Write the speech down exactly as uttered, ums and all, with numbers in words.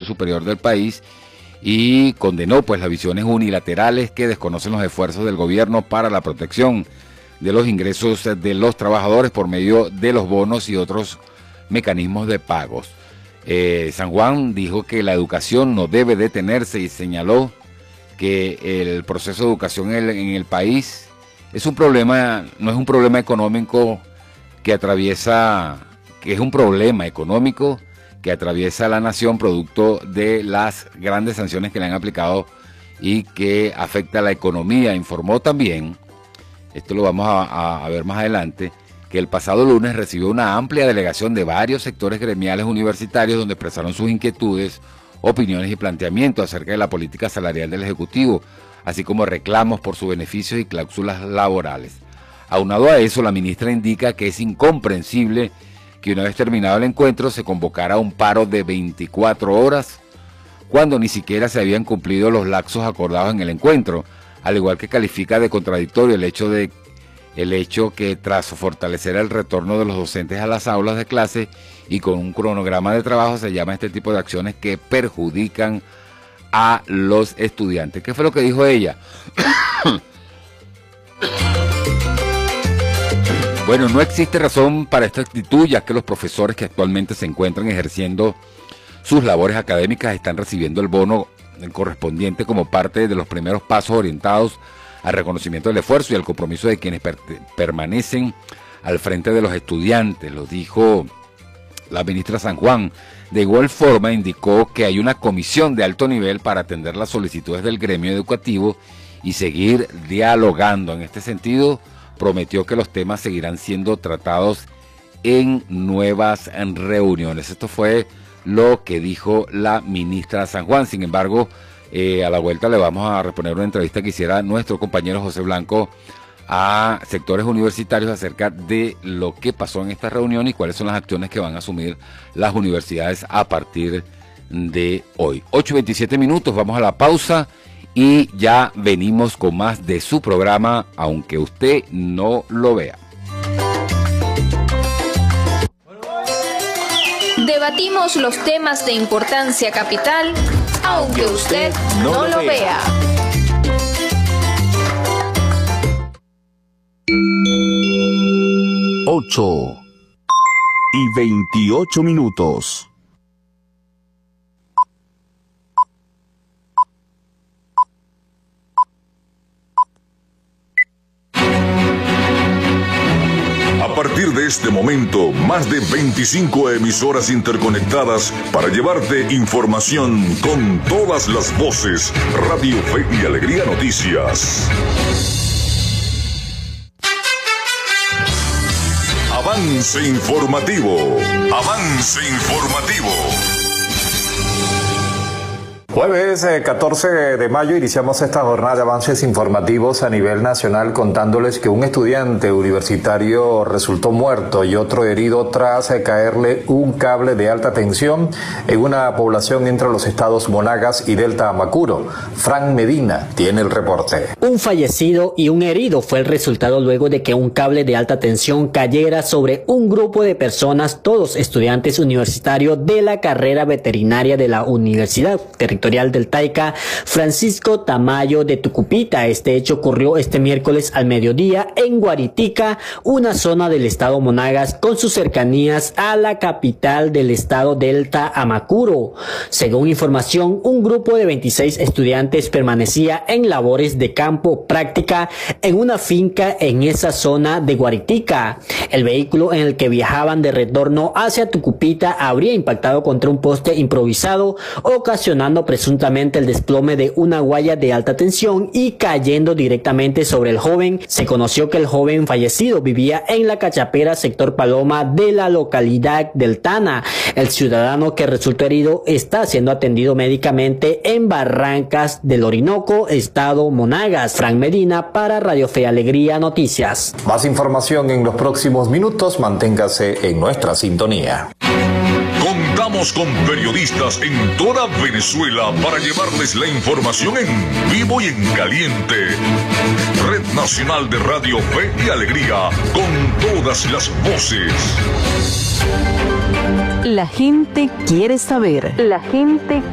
superior del país y condenó pues las visiones unilaterales que desconocen los esfuerzos del gobierno para la protección de los ingresos de los trabajadores por medio de los bonos y otros mecanismos de pagos. Eh, San Juan dijo que la educación no debe detenerse y señaló que el proceso de educación en el, en el país es un problema, no es un problema económico que atraviesa, que es un problema económico que atraviesa la nación producto de las grandes sanciones que le han aplicado y que afecta a la economía. Informó también, esto lo vamos a, a, a ver más adelante, que el pasado lunes recibió una amplia delegación de varios sectores gremiales universitarios donde expresaron sus inquietudes, opiniones y planteamientos acerca de la política salarial del Ejecutivo, así como reclamos por sus beneficios y cláusulas laborales. Aunado a eso, la ministra indica que es incomprensible que una vez terminado el encuentro se convocara un paro de veinticuatro horas cuando ni siquiera se habían cumplido los lapsos acordados en el encuentro, al igual que califica de contradictorio el hecho de el hecho que tras fortalecer el retorno de los docentes a las aulas de clase y con un cronograma de trabajo se llama este tipo de acciones que perjudican a los estudiantes. ¿Qué fue lo que dijo ella? Bueno, no existe razón para esta actitud, ya que los profesores que actualmente se encuentran ejerciendo sus labores académicas están recibiendo el bono correspondiente como parte de los primeros pasos orientados al reconocimiento del esfuerzo y al compromiso de quienes per permanecen al frente de los estudiantes, lo dijo la ministra San Juan. De igual forma, indicó que hay una comisión de alto nivel para atender las solicitudes del gremio educativo y seguir dialogando. En este sentido, prometió que los temas seguirán siendo tratados en nuevas reuniones. Esto fue lo que dijo la ministra San Juan. Sin embargo, eh, a la vuelta le vamos a reponer una entrevista que hiciera nuestro compañero José Blanco a sectores universitarios acerca de lo que pasó en esta reunión y cuáles son las acciones que van a asumir las universidades a partir de hoy. ocho y veintisiete minutos, vamos a la pausa y ya venimos con más de su programa, aunque usted no lo vea. Debatimos los temas de importancia capital, aunque usted no lo vea. ocho y veintiocho minutos. A partir de este momento, más de veinticinco emisoras interconectadas para llevarte información con todas las voces. Radio Fe y Alegría Noticias. Avance informativo. Avance informativo. Jueves eh, catorce de mayo iniciamos esta jornada de avances informativos a nivel nacional contándoles que un estudiante universitario resultó muerto y otro herido tras eh, caerle un cable de alta tensión en una población entre los estados Monagas y Delta Amacuro. Frank Medina tiene el reporte. Un fallecido y un herido fue el resultado luego de que un cable de alta tensión cayera sobre un grupo de personas, todos estudiantes universitarios de la carrera veterinaria de la Universidad Territorial del Taica, Francisco Tamayo de Tucupita. Este hecho ocurrió este miércoles al mediodía en Guaritica, una zona del estado Monagas con sus cercanías a la capital del estado Delta Amacuro. Según información, un grupo de veintiséis estudiantes permanecía en labores de campo práctica en una finca en esa zona de Guaritica. El vehículo en el que viajaban de retorno hacia Tucupita habría impactado contra un poste improvisado, ocasionando presuntamente el desplome de una guaya de alta tensión y cayendo directamente sobre el joven. Se conoció que el joven fallecido vivía en la Cachapera, sector Paloma de la localidad del Tana. El ciudadano que resultó herido está siendo atendido médicamente en Barrancas del Orinoco, estado Monagas. Frank Medina para Radio Fe y Alegría Noticias. Más información en los próximos minutos, manténgase en nuestra sintonía. Contamos con periodistas en toda Venezuela para llevarles la información en vivo y en caliente. Red Nacional de Radio Fe y Alegría, con todas las voces. La gente quiere saber. La gente